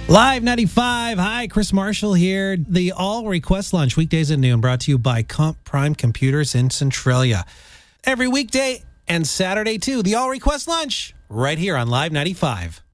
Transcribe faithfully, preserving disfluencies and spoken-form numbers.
Live ninety-five. Hi, Chris Marshall here. The All Request Lunch, weekdays at noon, brought to you by Comp Prime Computers in Centralia. Every weekday and Saturday, too. The All Request Lunch, right here on Live ninety-five.